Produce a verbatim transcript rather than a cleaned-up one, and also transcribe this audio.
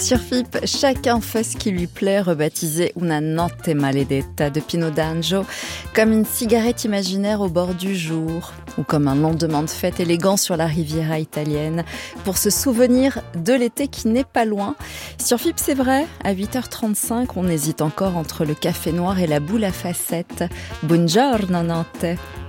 Sur F I P, chacun fait ce qui lui plaît, rebaptisé Una notte maledetta de Pino D'Angio, comme une cigarette imaginaire au bord du jour, ou comme un lendemain de fête élégant sur la Riviera italienne, pour se souvenir de l'été qui n'est pas loin. Sur F I P, c'est vrai, à huit heures trente-cinq, on hésite encore entre le café noir et la boule à facettes. Buongiorno notte.